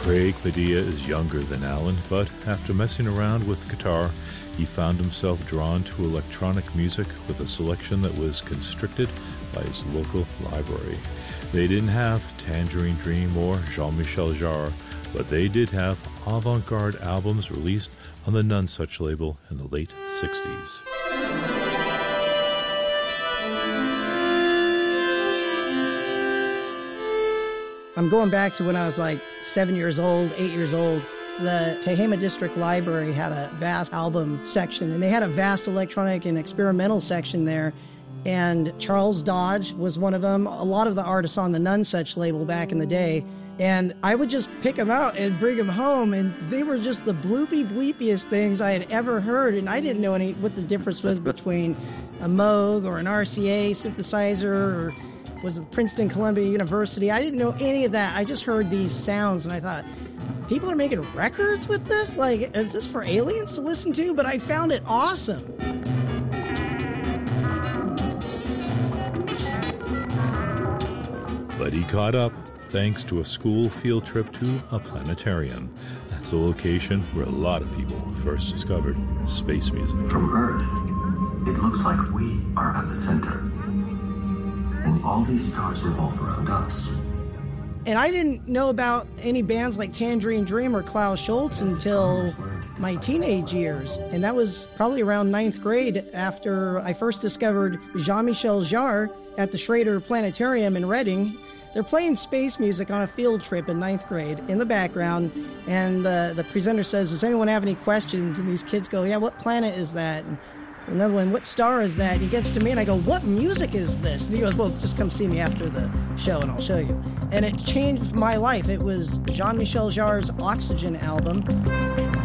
Craig Padilla is younger than Alan, but after messing around with guitar, he found himself drawn to electronic music with a selection that was constricted by his local library. They didn't have Tangerine Dream or Jean-Michel Jarre, but they did have avant-garde albums released on the Nonesuch label in the late 60s. I'm going back to when I was like 7 years old, 8 years old. The Tehama District Library had a vast album section, and they had a vast electronic and experimental section there. And Charles Dodge was one of them. A lot of the artists on the Nonesuch label back in the day. And I would just pick them out and bring them home, and they were just the bloopy bleepiest things I had ever heard. And I didn't know what the difference was between a Moog or an RCA synthesizer or was it Princeton Columbia University. I didn't know any of that. I just heard these sounds, and I thought, people are making records with this? Like, is this for aliens to listen to? But I found it awesome. But he caught up thanks to a school field trip to a planetarium. That's the location where a lot of people first discovered space music. From Earth, it looks like we are at the center. And all these stars revolve around us. And I didn't know about any bands like Tangerine Dream or Klaus Schultz until my teenage years. And that was probably around 9th grade after I first discovered Jean-Michel Jarre at the Schrader Planetarium in Reading. They're playing space music on a field trip in 9th grade in the background. And the presenter says, does anyone have any questions? And these kids go, yeah, what planet is that? And another one, what star is that? And he gets to me and I go, what music is this? And he goes, well, just come see me after the show and I'll show you. And it changed my life. It was Jean-Michel Jarre's Oxygen album.